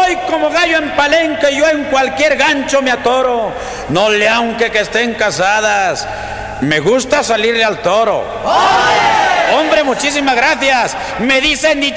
Voy como gallo en palenque, yo en cualquier gancho me atoro. No le aunque que estén casadas, me gusta salirle al toro. ¡Hombre, muchísimas gracias! Me dicen